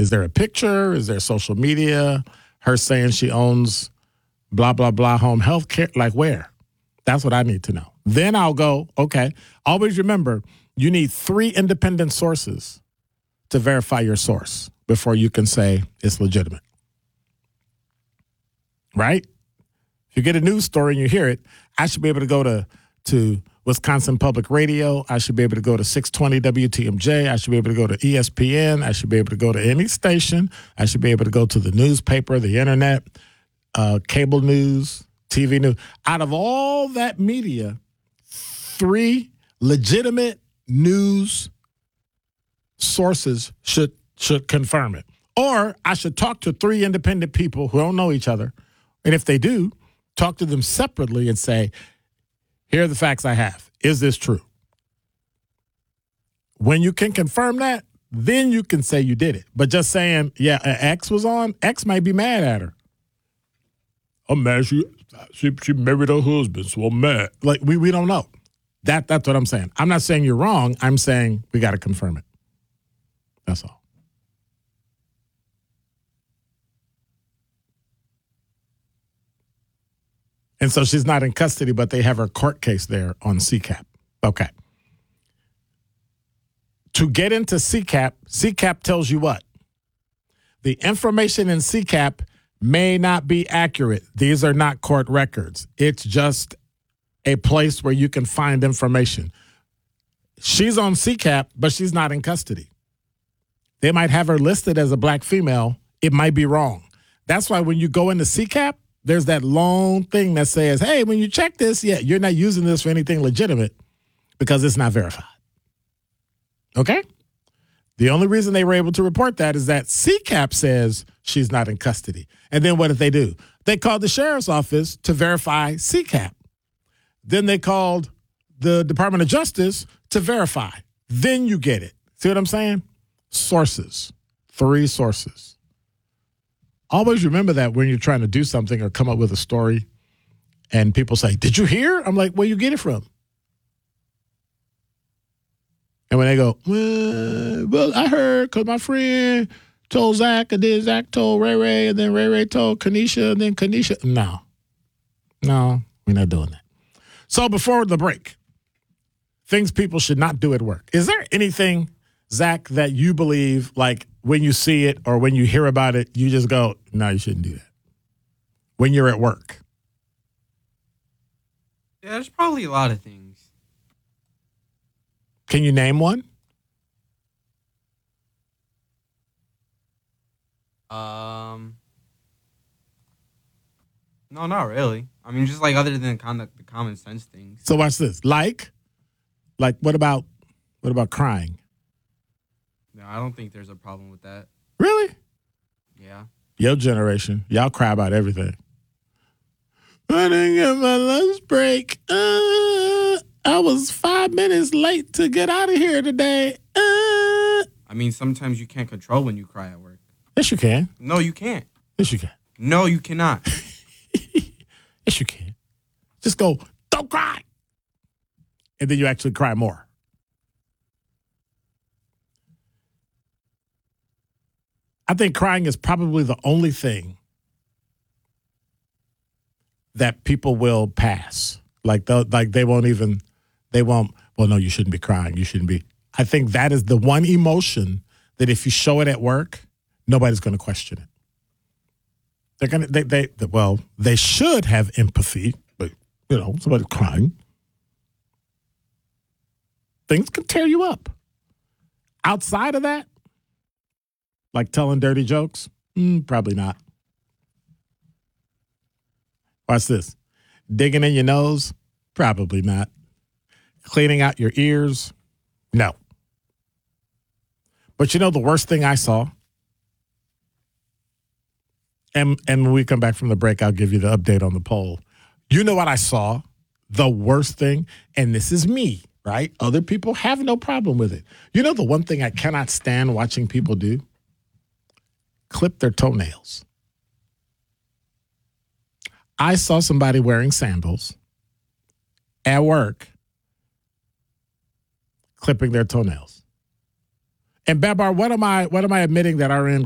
Is there a picture? Is there social media? Her saying she owns blah, blah, blah home health care? Like where? That's what I need to know. Then I'll go, okay. Always remember, you need 3 independent sources to verify your source before you can say it's legitimate. Right? If you get a news story and you hear it, I should be able to go to Wisconsin Public Radio. I should be able to go to 620 WTMJ. I should be able to go to ESPN. I should be able to go to any station. I should be able to go to the newspaper, the internet, cable news, TV news. Out of all that media, 3 legitimate news sources should confirm it. Or I should talk to 3 independent people who don't know each other. And if they do, talk to them separately and say, here are the facts I have. Is this true? When you can confirm that, then you can say you did it. But just saying, yeah, X was on, X might be mad at her. I'm mad. She married her husband, so I'm mad. Like, we don't know. That's what I'm saying. I'm not saying you're wrong. I'm saying we got to confirm it. That's all. And so she's not in custody, but they have her court case there on CCAP. Okay. To get into CCAP tells you what? The information in CCAP may not be accurate. These are not court records. It's just a place where you can find information. She's on CCAP, but she's not in custody. They might have her listed as a black female. It might be wrong. That's why when you go into CCAP, there's that long thing that says, hey, when you check this, yeah, you're not using this for anything legitimate because it's not verified. Okay? The only reason they were able to report that is that CCAP says she's not in custody. And then what did they do? They called the sheriff's office to verify CCAP. Then they called the Department of Justice to verify. Then you get it. See what I'm saying? Sources. 3 sources. Always remember that when you're trying to do something or come up with a story and people say, did you hear? I'm like, where you get it from? And when they go, well, I heard because my friend told Zach, and then Zach told Ray Ray, and then Ray Ray told Kanisha, and then Kanisha. No, we're not doing that. So before the break, things people should not do at work. Is there anything, Zach, that you believe, like when you see it or when you hear about it, you just go, no, you shouldn't do that when you're at work? Yeah, there's probably a lot of things. Can you name one? No, not really. I mean, just like other than kind of the common sense things. So watch this. Like what about crying? No, I don't think there's a problem with that. Really? Yeah. Your generation, y'all cry about everything. I didn't get my lunch break. I was 5 minutes late to get out of here today. I mean, sometimes you can't control when you cry at work. Yes, you can. No, you can't. Yes, you can. No, you cannot. Yes, you can. Just go, don't cry. And then you actually cry more. I think crying is probably the only thing that people will pass. They won't, well, no, you shouldn't be crying. You shouldn't be. I think that is the one emotion that if you show it at work, nobody's going to question it. They should have empathy, but, somebody's crying. Things can tear you up. Outside of that, like telling dirty jokes, probably not. Watch this. Digging in your nose, probably not. Cleaning out your ears, no. But the worst thing I saw, and when we come back from the break, I'll give you the update on the poll. You know what I saw? The worst thing, and this is me, right? Other people have no problem with it. The one thing I cannot stand watching people do? Clip their toenails. I saw somebody wearing sandals at work clipping their toenails. And Babar, what am I admitting that our end